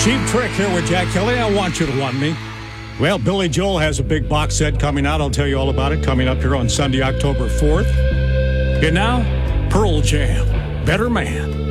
Cheap Trick here with Jack Kelly. I want you to want me. Well, Billy Joel has a big box set coming out. I'll tell you all about it coming up here on Sunday, October 4th. And now, Pearl Jam, Better Man.